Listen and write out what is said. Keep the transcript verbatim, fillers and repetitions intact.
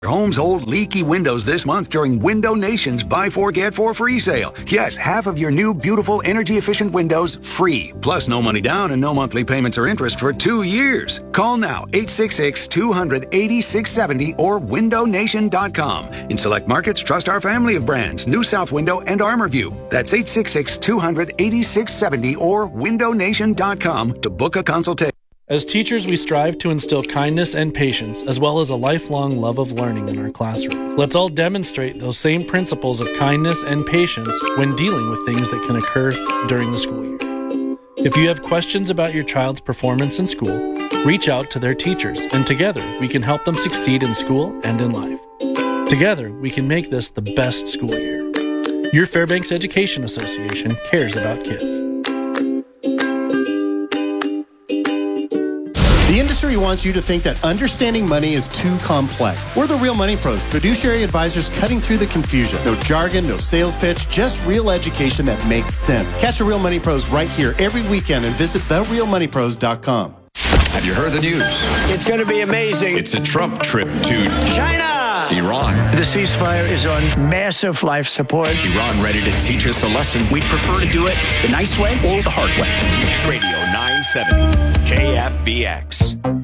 Home's old leaky windows this month during Window Nation's Buy Four Get Four free sale. Yes, half of your new beautiful energy efficient windows free. Plus no money down and no monthly payments or interest for two years. Call now eight six six, two hundred, eighty-six seventy or window nation dot com. In select markets, trust our family of brands, New South Window and ArmorView. That's eight six six, two hundred, eighty-six seventy or window nation dot com to book a consultation. As teachers, we strive to instill kindness and patience, as well as a lifelong love of learning in our classrooms. Let's all demonstrate those same principles of kindness and patience when dealing with things that can occur during the school year. If you have questions about your child's performance in school, reach out to their teachers, and together we can help them succeed in school and in life. Together, we can make this the best school year. Your Fairbanks Education Association cares about kids. The industry wants you to think that understanding money is too complex. We're the Real Money Pros, fiduciary advisors cutting through the confusion. No jargon, no sales pitch, just real education that makes sense. Catch the Real Money Pros right here every weekend and visit the real money pros dot com. Have you heard the news? It's going to be amazing. It's a Trump trip to China. Iran. The ceasefire is on massive life support. Iran ready to teach us a lesson. We'd prefer to do it the nice way or the hard way. News Radio nine seventy K F B X.